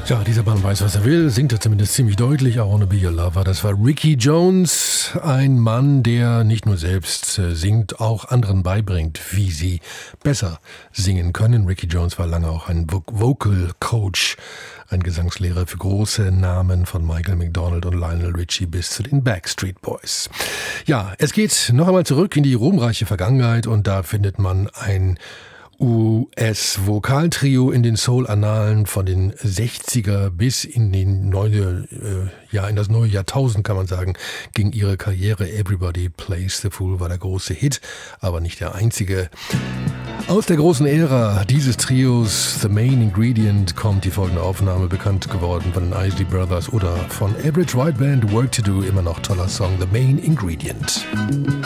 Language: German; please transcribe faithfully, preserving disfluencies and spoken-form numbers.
Ja, dieser Mann weiß, was er will, singt er zumindest ziemlich deutlich. I Wanna Be Your Lover. Das war Ricky Jones, ein Mann, der nicht nur selbst äh, singt, auch anderen beibringt, wie sie besser singen können. Ricky Jones war lange auch ein Vo- Vocal Coach, ein Gesangslehrer für große Namen von Michael McDonald und Lionel Richie bis zu den Backstreet Boys. Ja, es geht noch einmal zurück in die ruhmreiche Vergangenheit und da findet man ein U S-Vokaltrio in den Soul-Annalen von den sechziger bis in den neue, äh, ja, in das neue Jahrtausend, kann man sagen, ging ihre Karriere. Everybody Plays the Fool war der große Hit, aber nicht der einzige. Aus der großen Ära dieses Trios, The Main Ingredient, kommt die folgende Aufnahme, bekannt geworden von den Isley Brothers oder von Average White Band, Work to Do, immer noch toller Song, The Main Ingredient.